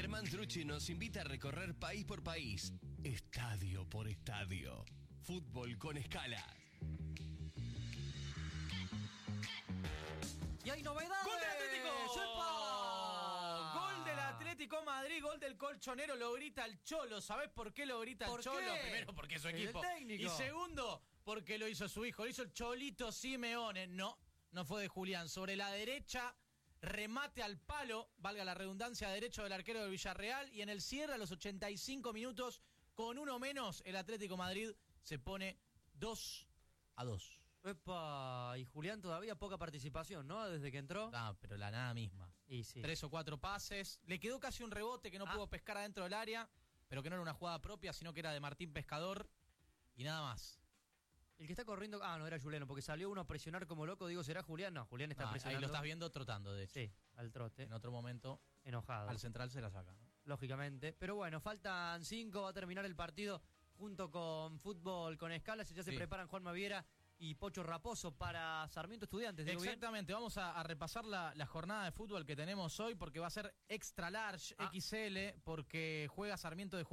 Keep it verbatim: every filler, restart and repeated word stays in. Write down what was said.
Germán Trucci nos invita a recorrer país por país, estadio por estadio. Fútbol con escalas. Y hay novedades. ¡Gol del Atlético! ¡Sepa! Gol del Atlético Madrid, gol del colchonero, lo grita el Cholo. ¿Sabés por qué lo grita ¿Por el Cholo? qué? Primero, porque es su Es el equipo. técnico. Y segundo, porque lo hizo su hijo. Lo hizo el Cholito Simeone. No, no fue de Julián. Sobre la derecha, remate al palo, valga la redundancia, derecho del arquero del Villarreal. Y en el cierre, a los ochenta y cinco minutos, con uno menos, el Atlético Madrid se pone dos a dos. Epa, y Julián todavía poca participación, ¿no? Desde que entró. Ah, pero la nada misma. Y sí. Tres o cuatro pases. Le quedó casi un rebote que no Ah. pudo pescar adentro del área, pero que no era una jugada propia, sino que era de Martín Pescador. Y nada más. El que está corriendo. Ah, no era Juliano, porque salió uno a presionar como loco. Digo, ¿será Julián? No, Julián está Ah, presionando. ahí lo estás viendo trotando, de hecho. Sí, al trote. En otro momento, Enojado. al central se la saca, ¿no? Lógicamente. Pero bueno, faltan cinco. Va a terminar el partido junto con Fútbol con Escalas. Y ya se Sí. preparan Juan Maviera y Pocho Raposo para Sarmiento Estudiantes. ¿Digo bien? Exactamente, vamos a, a repasar la, la jornada de fútbol que tenemos hoy, porque va a ser extra large, Ah. X L, porque juega Sarmiento de